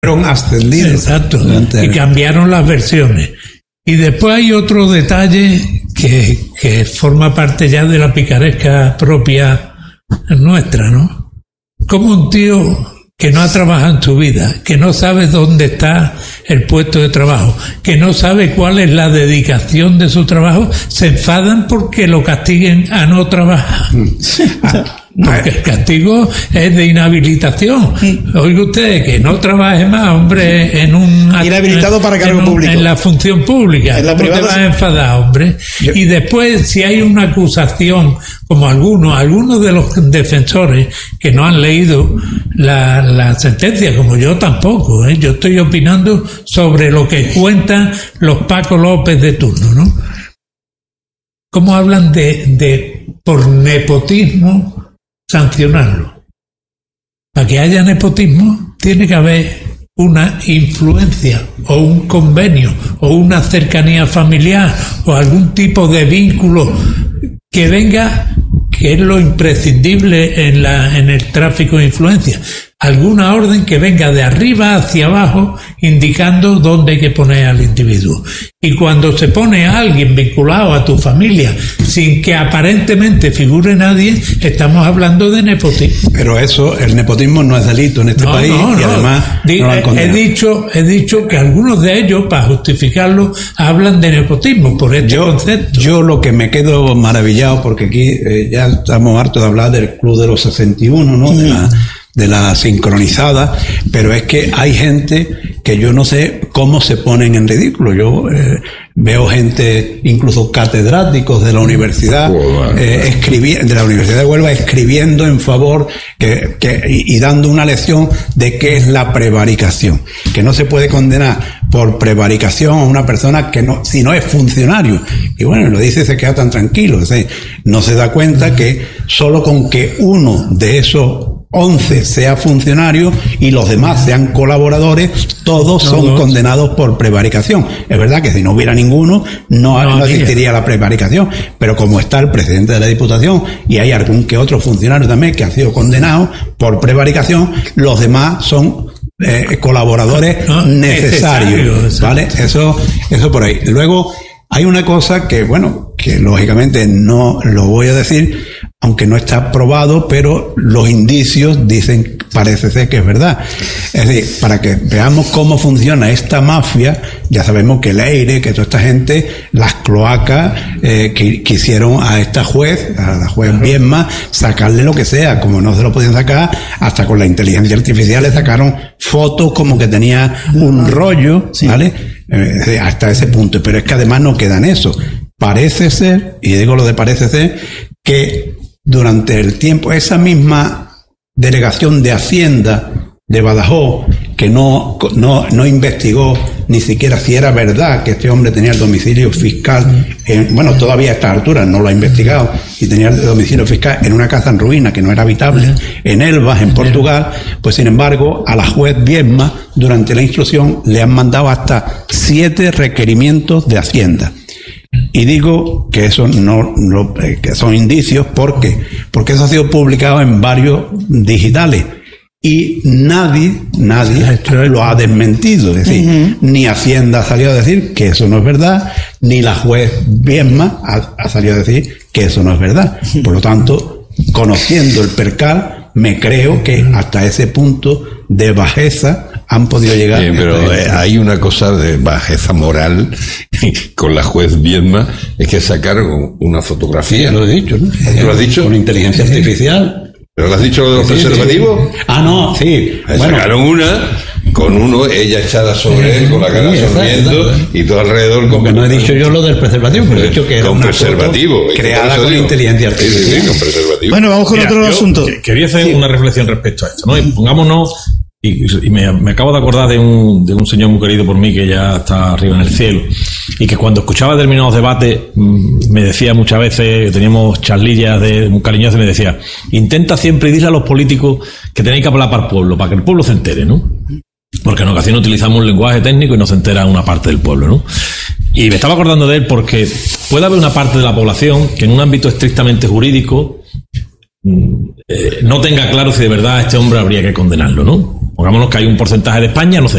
fueron ascendidos. Exacto. Y cambiaron las versiones. Y después hay otro detalle que forma parte ya de la picaresca propia nuestra, ¿no? Como un tío que no ha trabajado en su vida, que no sabe dónde está el puesto de trabajo, que no sabe cuál es la dedicación de su trabajo, se enfadan porque lo castiguen a no trabajar. Porque el castigo es de inhabilitación. Oiga usted, que no trabaje más, hombre, en un... Inhabilitado para cargo público. En la función pública. ¿Cómo te vas a enfadar, hombre? Y después, si hay una acusación, como algunos de los defensores que no han leído la sentencia, como yo tampoco, yo estoy opinando sobre lo que cuentan los Paco López de turno, ¿no? ¿Cómo hablan de por nepotismo sancionarlo? Para que haya nepotismo tiene que haber una influencia o un convenio o una cercanía familiar o algún tipo de vínculo que venga, que es lo imprescindible en el tráfico de influencia. Alguna orden que venga de arriba hacia abajo indicando dónde hay que poner al individuo. Y cuando se pone a alguien vinculado a tu familia sin que aparentemente figure nadie, estamos hablando de nepotismo. Pero el nepotismo no es delito en este país y además no lo han condenado. He dicho que algunos de ellos, para justificarlo, hablan de nepotismo por este concepto. Yo lo que me quedo maravillado, porque aquí ya estamos hartos de hablar del Club de los 61, ¿no? De la sincronizada, pero es que hay gente que yo no sé cómo se ponen en ridículo. Yo veo gente, incluso catedráticos de la universidad, de la Universidad de Huelva, escribiendo en favor y dando una lección de qué es la prevaricación, que no se puede condenar por prevaricación a una persona que si no es funcionario. Y bueno, lo dice y se queda tan tranquilo. O sea, no se da cuenta que solo con que uno de esos 11 sea funcionario y los demás sean colaboradores, todos son condenados por prevaricación. Es verdad que si no hubiera ninguno, no existiría la prevaricación, pero como está el presidente de la Diputación y hay algún que otro funcionario también que ha sido condenado por prevaricación, los demás son colaboradores necesarios, ¿vale? Eso por ahí. Luego, hay una cosa que lógicamente no lo voy a decir, aunque no está probado, pero los indicios dicen, parece ser que es verdad. Es decir, para que veamos cómo funciona esta mafia, ya sabemos que Leire, que toda esta gente, las cloacas, que quisieron a esta juez, a la juez Viedma, sacarle lo que sea, como no se lo podían sacar, hasta con la inteligencia artificial le sacaron fotos como que tenía un rollo, ¿vale? Hasta ese punto. Pero es que además no queda en eso. Parece ser, y digo lo de parece ser, que durante el tiempo, esa misma delegación de Hacienda de Badajoz, que no investigó ni siquiera si era verdad que este hombre tenía el domicilio fiscal, todavía a esta altura no lo ha investigado, y tenía el domicilio fiscal en una casa en ruina que no era habitable, en Elvas, en Portugal, pues sin embargo, a la juez Viedma, durante la instrucción, le han mandado hasta 7 requerimientos de Hacienda. Y digo que eso que son indicios porque eso ha sido publicado en varios digitales y nadie lo ha desmentido. Es decir, ni Hacienda ha salido a decir que eso no es verdad, ni la juez Viedma ha salido a decir que eso no es verdad. Por lo tanto, conociendo el percal, me creo que hasta ese punto de bajeza han podido llegar. Pero hay una cosa de bajeza moral con la juez Viedma, es que sacaron una fotografía. Sí, lo he dicho, ¿no? ¿Lo has dicho? Con inteligencia artificial. ¿Pero lo has dicho lo de los preservativos? Sí. Ah, no, sí. Sacaron una con ella echada sobre él, con la cara sonriendo y todo alrededor. Porque no he dicho yo lo del preservativo, pero he dicho que era con una preservativo creada con inteligencia artificial. Sí, con preservativo. Bueno, vamos con otro asunto. Quería hacer una reflexión respecto a esto, ¿no? Y pongámonos, y me acabo de acordar de un señor muy querido por mí que ya está arriba en el cielo, y que cuando escuchaba determinados debates me decía muchas veces, teníamos charlillas muy cariñosas, me decía: intenta siempre decirle a los políticos que tenéis que hablar para el pueblo, para que el pueblo se entere, ¿no? Porque en ocasiones utilizamos un lenguaje técnico y no se entera una parte del pueblo, ¿no? Y me estaba acordando de él porque puede haber una parte de la población que en un ámbito estrictamente jurídico no tenga claro si de verdad a este hombre habría que condenarlo, ¿no? Pongámonos que hay un porcentaje de España, no sé,